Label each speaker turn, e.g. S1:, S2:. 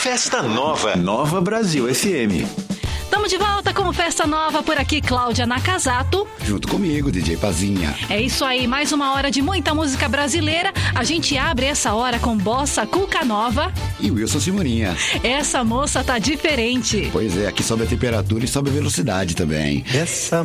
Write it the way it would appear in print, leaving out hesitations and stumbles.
S1: Festa Nova.
S2: Nova Brasil FM.
S3: Estamos de volta com Festa Nova, por aqui, Cláudia Nakazato.
S4: Junto comigo, DJ Pazinha.
S3: É isso aí, mais uma hora de muita música brasileira. A gente abre essa hora com Bossa Cuca Nova.
S4: E Wilson Simoninha.
S3: Essa moça tá diferente.
S4: Pois é, aqui sobe a temperatura e sobe a velocidade também.
S5: Essa